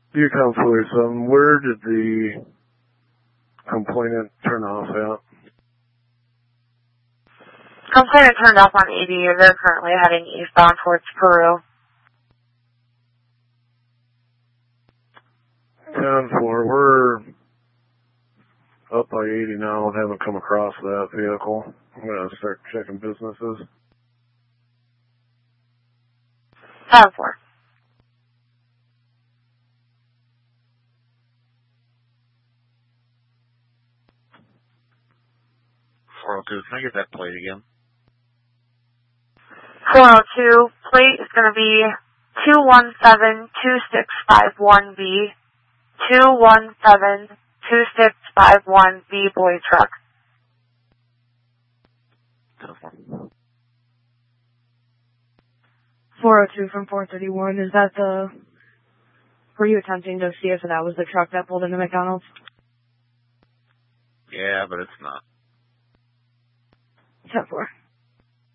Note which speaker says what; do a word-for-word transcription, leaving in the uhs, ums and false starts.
Speaker 1: Yukon forty-seven, where did the complainant turn off at?
Speaker 2: Complainant turned off on eighty. They're currently heading eastbound towards Peru.
Speaker 1: ten four, we're up by eighty now and haven't come across that vehicle. I'm going to start checking businesses.
Speaker 2: ten four.
Speaker 3: four oh two, can I get that plate again?
Speaker 2: four oh two, plate is going to be two one seven two six five one B. two one seven two six five one B, boy truck.
Speaker 4: four oh two from four thirty-one, is that the... Were you attempting to see if that was the truck that pulled into McDonald's?
Speaker 3: Yeah, but it's not.
Speaker 4: ten four.